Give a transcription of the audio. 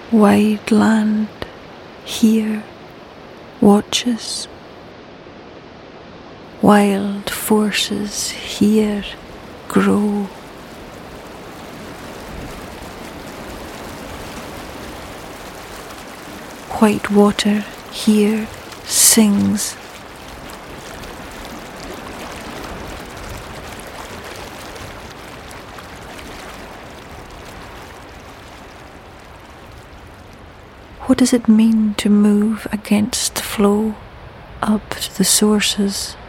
Wide land here watches. Wild forces here grow. White water here sings. What does it mean to move against the flow up to the sources?